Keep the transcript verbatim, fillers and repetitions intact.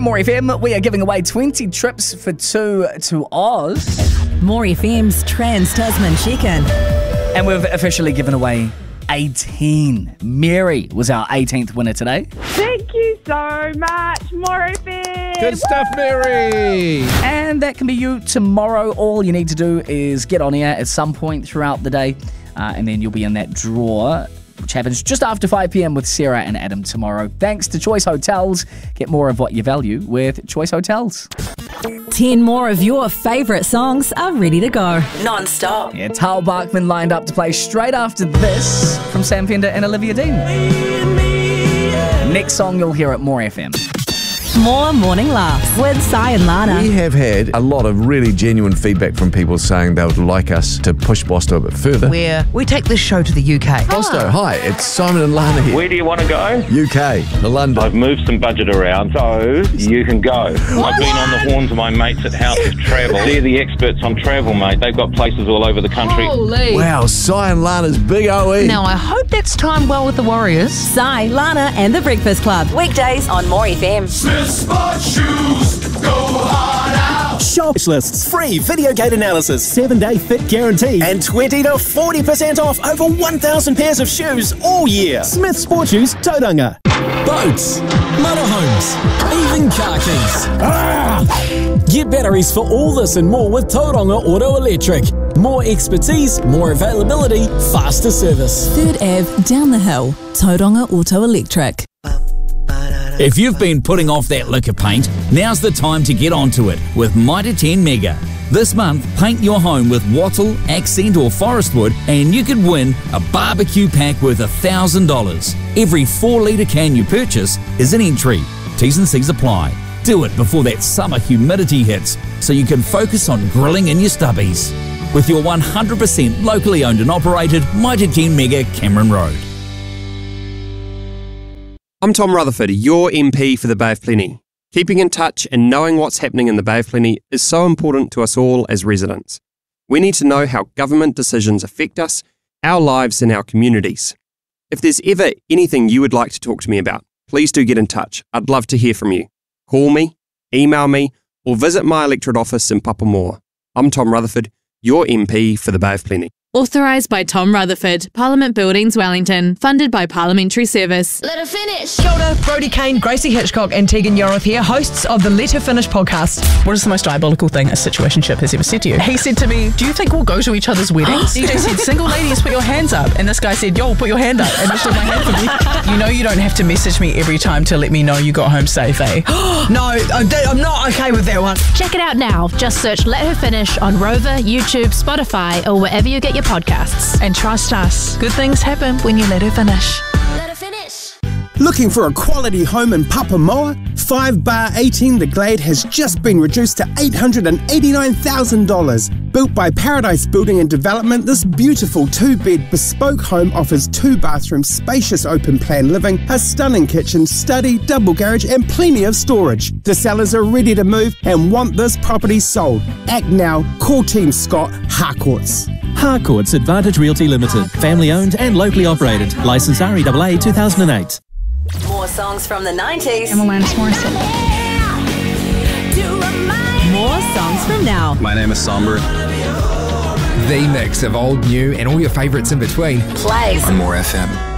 from More F M, we are giving away twenty trips for two to Oz. More F M's Trans-Tasman Check-In. And we've officially given away eighteen. Mary was our eighteenth winner today. Thank you so much, More F M. Good stuff, Mary. And that can be you tomorrow. All you need to do is get on air at some point throughout the day, uh, and then you'll be in that draw, which happens just after five p.m. with Sarah and Adam tomorrow. Thanks to Choice Hotels. Get more of what you value with Choice Hotels. Ten more of your favourite songs are ready to go. Non-stop. Yeah, Tal Bachman lined up to play straight after this from Sam Fender and Olivia Dean. Next song you'll hear at More F M. More Morning Laughs with Sai and Lana. We have had a lot of really genuine feedback from people saying they would like us to push Bosto a bit further. Where we take this show to the U K. Bosto, hi, it's Simon and Lana here. Where do you want to go? U K, London. I've moved some budget around, so you can go. I've been on the horns of my mates at House of Travel. They're the experts on travel, mate. They've got places all over the country. Holy. Wow, Sai and Lana's big O E. Now, I hope that's timed well with the Warriors. Sai, Lana and The Breakfast Club. Weekdays on More F M. Sports shoes, go hard out. Shop lists, free video gate analysis, seven day fit guarantee, and twenty to forty percent off over one thousand pairs of shoes all year. Smith Sport Shoes, Tauranga. Boats, motorhomes, even car keys. Ah! Get batteries for all this and more with Tauranga Auto Electric. More expertise, more availability, faster service. Third Avenue, down the hill. Tauranga Auto Electric. If you've been putting off that liquor paint, now's the time to get onto it with Mitre ten Mega. This month, paint your home with wattle, accent or forest wood and you could win a barbecue pack worth one thousand dollars. Every four litre can you purchase is an entry. T's and C's apply. Do it before that summer humidity hits so you can focus on grilling in your stubbies. With your one hundred percent locally owned and operated Mitre ten Mega Cameron Road. I'm Tom Rutherford, your M P for the Bay of Plenty. Keeping in touch and knowing what's happening in the Bay of Plenty is so important to us all as residents. We need to know how government decisions affect us, our lives and our communities. If there's ever anything you would like to talk to me about, please do get in touch. I'd love to hear from you. Call me, email me, or visit my electorate office in Papamoa. I'm Tom Rutherford, your M P for the Bay of Plenty. Authorised by Tom Rutherford, Parliament Buildings, Wellington. Funded by Parliamentary Service. Let her finish. Kia ora, Brodie Kane, Gracie Hitchcock and Tegan Yoroth here, hosts of the Let Her Finish podcast. What is the most diabolical thing a situationship has ever said to you? He said to me, do you think we'll go to each other's weddings? D J said, single ladies, put your hands up. And this guy said, yo, put your hand up. And just took my hand for me. You know you don't have to message me every time to let me know you got home safe, eh? No, I'm not okay with that one. Check it out now. Just search Let Her Finish on Rover, YouTube, Spotify, or wherever you get your podcasts. And trust us, good things happen when you let her finish. Let her finish. Looking for a quality home in Papamoa? five bar eighteen The Glade has just been reduced to eight hundred eighty-nine thousand dollars. Built by Paradise Building and Development, this beautiful two-bed bespoke home offers two bathrooms, spacious open-plan living, a stunning kitchen, study, double garage and plenty of storage. The sellers are ready to move and want this property sold. Act now. Call Team Scott Harcourts. Harcourts Advantage Realty Limited. Family owned and locally operated. Licence R E A A two thousand eight. More songs from the nineties. I'm Alanis Morissette. More songs from now. My name is Somber. The mix of old, new and all your favourites in between. Plays on More F M.